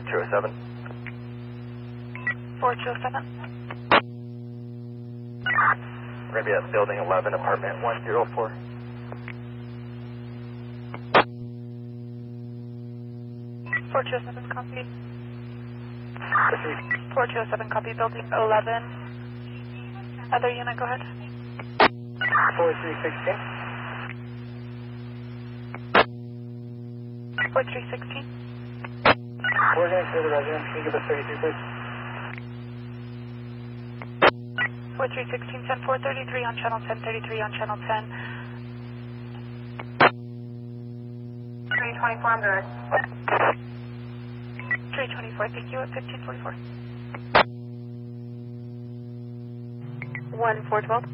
4207. 4207. We're going to be at building 11, apartment 104. 4207, copy. 4207, copy, building 11. Other unit, go ahead. 4316. 4316. We're going to the resident. Can you give us 33, please? 4316, 10433 on channel 1033 on channel 10. 324, I'm good. 324, thank you, at 1544. 1412.